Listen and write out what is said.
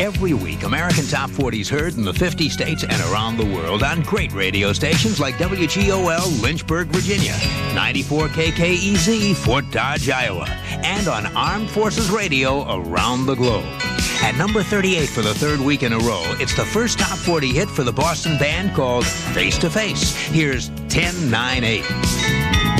Every week, American Top 40 is heard in the 50 states and around the world on great radio stations like WGOL, Lynchburg, Virginia, 94 KKEZ, Fort Dodge, Iowa, and on Armed Forces Radio around the globe. At number 38 for the third week in a row, it's the first Top 40 hit for the Boston band called Face to Face. Here's 10-9-8.